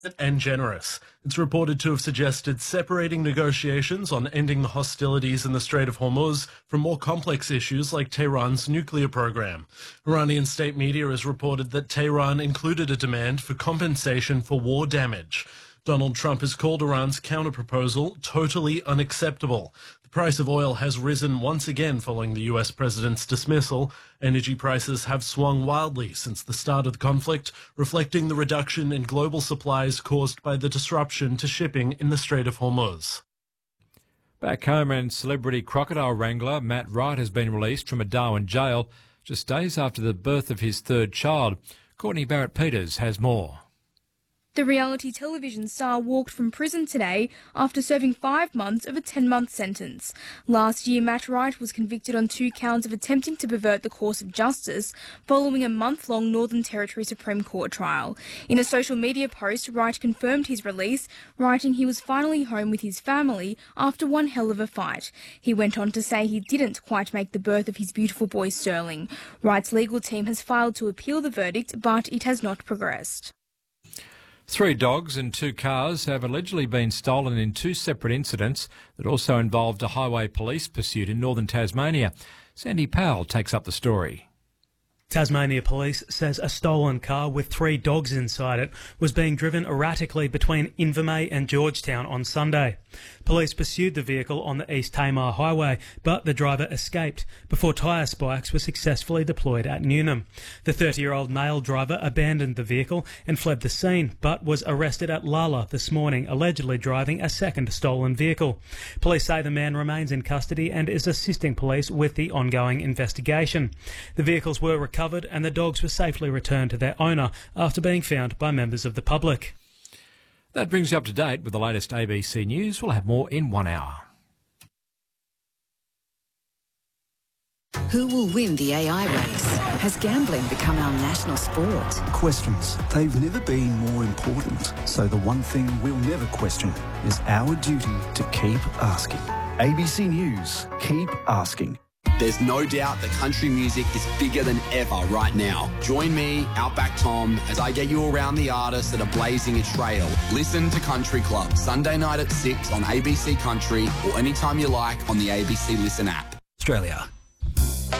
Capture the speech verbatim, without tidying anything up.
and generous. It's reported to have suggested separating negotiations on ending the hostilities in the Strait of Hormuz from more complex issues like Tehran's nuclear program. Iranian state media has reported that Tehran included a demand for compensation for war damage. Donald Trump has called Iran's counterproposal totally unacceptable. The price of oil has risen once again following the U S president's dismissal. Energy prices have swung wildly since the start of the conflict, reflecting the reduction in global supplies caused by the disruption to shipping in the Strait of Hormuz. Back home, and celebrity crocodile wrangler Matt Wright has been released from a Darwin jail just days after the birth of his third child. Courtney Barrett-Peters has more. The reality television star walked from prison today after serving five months of a ten-month sentence. Last year, Matt Wright was convicted on two counts of attempting to pervert the course of justice following a month-long Northern Territory Supreme Court trial. In a social media post, Wright confirmed his release, writing he was finally home with his family after one hell of a fight. He went on to say he didn't quite make the birth of his beautiful boy Sterling. Wright's legal team has filed to appeal the verdict, but it has not progressed. Three dogs and two cars have allegedly been stolen in two separate incidents that also involved a highway police pursuit in northern Tasmania. Sandy Powell takes up the story. Tasmania Police says a stolen car with three dogs inside it was being driven erratically between Invermay and Georgetown on Sunday. Police pursued the vehicle on the East Tamar Highway, but the driver escaped before tyre spikes were successfully deployed at Newnham. The thirty-year-old male driver abandoned the vehicle and fled the scene, but was arrested at Lala this morning, allegedly driving a second stolen vehicle. Police say the man remains in custody and is assisting police with the ongoing investigation. The vehicles were recovered and the dogs were safely returned to their owner after being found by members of the public. That brings you up to date with the latest A B C News. We'll have more in one hour. Who will win the A I race? Has gambling become our national sport? Questions. They've never been more important. So the one thing we'll never question is our duty to keep asking. A B C News. Keep asking. There's no doubt that country music is bigger than ever right now. Join me, Outback Tom, as I get you around the artists that are blazing a trail. Listen to Country Club, Sunday night at six on A B C Country or anytime you like on the A B C Listen app. Australia.